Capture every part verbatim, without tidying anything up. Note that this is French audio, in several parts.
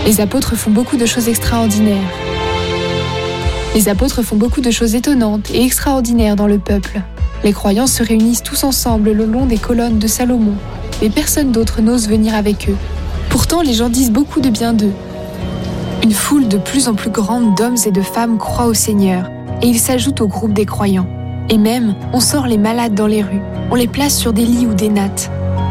Les apôtres font beaucoup de choses extraordinaires. Les apôtres font beaucoup de choses étonnantes et extraordinaires dans le peuple. Les croyants se réunissent tous ensemble le long des colonnes de Salomon, mais personne d'autre n'ose venir avec eux. Pourtant, les gens disent beaucoup de bien d'eux. Une foule de plus en plus grande d'hommes et de femmes croit au Seigneur, et ils s'ajoutent au groupe des croyants. Et même, on sort les malades dans les rues, on les place sur des lits ou des nattes.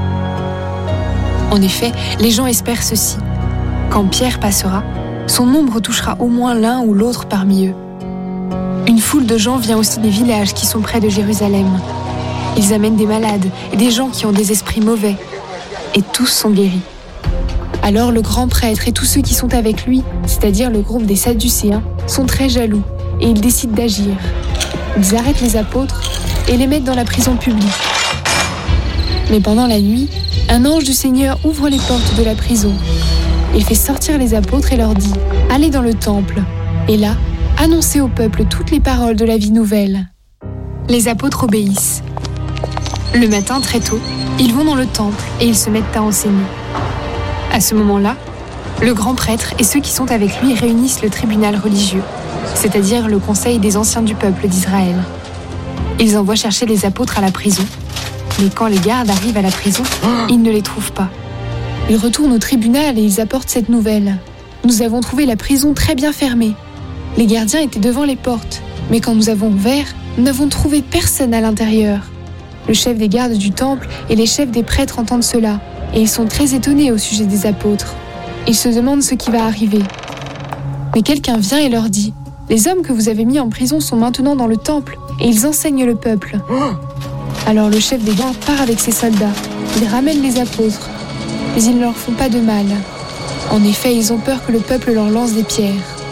En effet, les gens espèrent ceci. Quand Pierre passera, son ombre touchera au moins l'un ou l'autre parmi eux. Une foule de gens vient aussi des villages qui sont près de Jérusalem. Ils amènent des malades et des gens qui ont des esprits mauvais, et tous sont guéris. Alors le grand prêtre et tous ceux qui sont avec lui, c'est-à-dire le groupe des Sadducéens, sont très jaloux et ils décident d'agir. Ils arrêtent les apôtres et les mettent dans la prison publique. Mais pendant la nuit, un ange du Seigneur ouvre les portes de la prison. Il fait sortir les apôtres et leur dit « Allez dans le temple » et là, annoncez au peuple toutes les paroles de la vie nouvelle. Les apôtres obéissent. Le matin, très tôt, ils vont dans le temple et ils se mettent à enseigner. À ce moment-là, le grand prêtre et ceux qui sont avec lui réunissent le tribunal religieux, c'est-à-dire le conseil des anciens du peuple d'Israël. Ils envoient chercher les apôtres à la prison, mais quand les gardes arrivent à la prison, ils ne les trouvent pas. Ils retournent au tribunal et ils apportent cette nouvelle. Nous avons trouvé la prison très bien fermée. Les gardiens étaient devant les portes, mais quand nous avons ouvert, nous n'avons trouvé personne à l'intérieur. Le chef des gardes du temple et les chefs des prêtres entendent cela, et ils sont très étonnés au sujet des apôtres. Ils se demandent ce qui va arriver. Mais quelqu'un vient et leur dit « Les hommes que vous avez mis en prison sont maintenant dans le temple, et ils enseignent le peuple. » Alors le chef des gardes part avec ses soldats. Ils ramènent les apôtres, mais ils ne leur font pas de mal. En effet, ils ont peur que le peuple leur lance des pierres.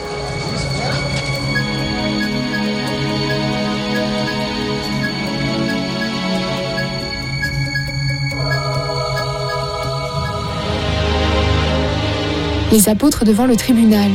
Les apôtres devant le tribunal.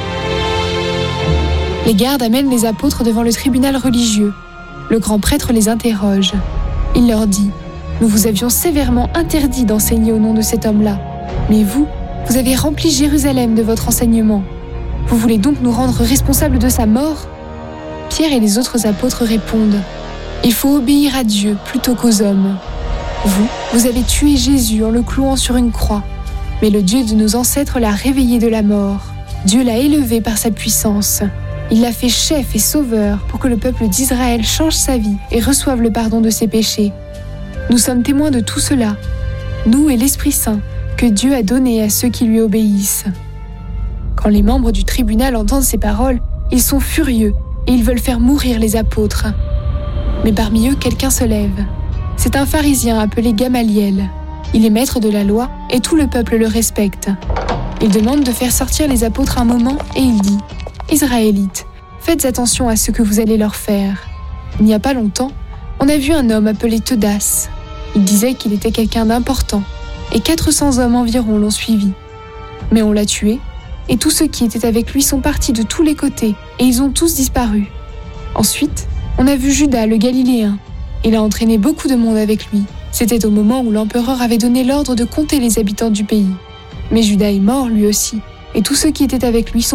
Les gardes amènent les apôtres devant le tribunal religieux. Le grand prêtre les interroge. Il leur dit « Nous vous avions sévèrement interdit d'enseigner au nom de cet homme-là. Mais vous, vous avez rempli Jérusalem de votre enseignement. Vous voulez donc nous rendre responsables de sa mort ?» Pierre et les autres apôtres répondent « Il faut obéir à Dieu plutôt qu'aux hommes. Vous, vous avez tué Jésus en le clouant sur une croix. Mais le Dieu de nos ancêtres l'a réveillé de la mort. Dieu l'a élevé par sa puissance. Il l'a fait chef et sauveur pour que le peuple d'Israël change sa vie et reçoive le pardon de ses péchés. Nous sommes témoins de tout cela, nous et l'Esprit Saint, que Dieu a donné à ceux qui lui obéissent. » Quand les membres du tribunal entendent ces paroles, ils sont furieux et ils veulent faire mourir les apôtres. Mais parmi eux, quelqu'un se lève. C'est un pharisien appelé Gamaliel. Il est maître de la loi et tout le peuple le respecte. Il demande de faire sortir les apôtres un moment et il dit « Israélites, faites attention à ce que vous allez leur faire. Il n'y a pas longtemps, on a vu un homme appelé Teudas. Il disait qu'il était quelqu'un d'important et quatre cents hommes environ l'ont suivi. Mais on l'a tué et tous ceux qui étaient avec lui sont partis de tous les côtés et ils ont tous disparu. Ensuite, on a vu Judas le Galiléen. Il a entraîné beaucoup de monde avec lui. C'était au moment où l'empereur avait donné l'ordre de compter les habitants du pays. Mais Judas est mort lui aussi, et tous ceux qui étaient avec lui sont